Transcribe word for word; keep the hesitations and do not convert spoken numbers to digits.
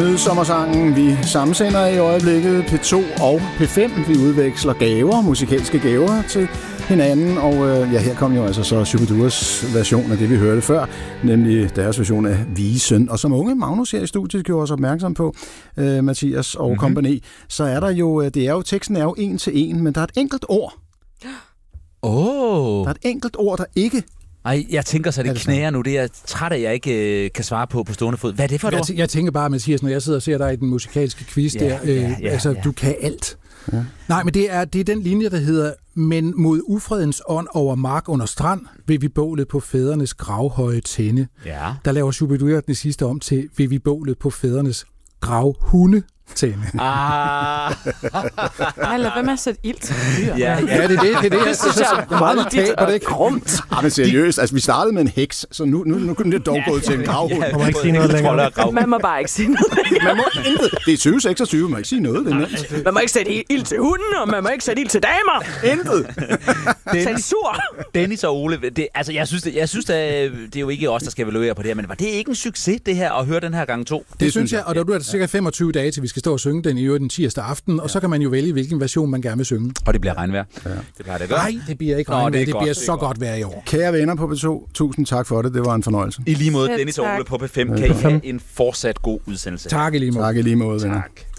Midsommersangen. Vi sammensender i øjeblikket P to og P fem. Vi udveksler gaver, musikalske gaver til hinanden. Og øh, ja, her kom jo altså så Shubiduas version af det, vi hørte før, nemlig deres version af Visen. Og som unge Magnus her i studiet gjorde os opmærksom på, øh, Mathias og mm-hmm. kompagni, så er der jo, det er jo, teksten er jo en til en, men der er et enkelt ord. Oh. Der er et enkelt ord, der ikke... Ej, jeg tænker så, det knæger nu. Det er jeg træt af, jeg ikke øh, kan svare på på stående fod. Hvad er det for et jeg, ord? t- jeg tænker bare, Mathias, når jeg sidder og ser dig i den musikalske quiz ja, der, øh, ja, ja, altså, ja. du kan alt. Ja. Nej, men det er, det er den linje, der hedder, men mod ufredens ånd over mark under strand, vil vi bålet på fædrenes gravhøje tænde. Ja. Der laver Shubidua den sidste om til, vil vi bålet på fædrenes gravhunde tænde. Ah. Ej, lad være med at sætte ild til dyr. Ja, ja, det er det. Det er det. Jeg synes, jeg er meget markant, og det er grumt. Ja, men seriøst, altså vi startede med en heks, så nu, nu, nu kunne det dog gå til en gravhund. Man må ikke sige noget længere. Man må bare ikke sige noget længere. Man må intet. Det er tyve seksogtyve, man må ikke sige noget. Det er nemt. Man må ikke sætte ild til hunden, og man må ikke sætte ild til damer. Intet. Censur. Dennis og Ole, det, altså jeg synes, det, jeg synes det, det er jo ikke os, der skal evaluere på det her, men var det ikke en succes, det her, at høre den her gang to? Det, det synes jeg, og der er det sikkert femogtyve dage, til vi skal stå og synge den i øvrigt den tirsdag aften, og så kan man jo vælge, hvilken version man gerne vil synge. Og det bliver regnvejr. Ja. Det bliver det godt. Nej, det bliver ikke regnvejr. Det, det bliver så godt vejr i år. Kære venner på P to, tusind tak for det. Det var en fornøjelse. I lige måde, Dennis og Ole på P fem. Kan I have en fortsat god udsendelse. Tak i lige måde. Tak i lige måde, venner. Tak.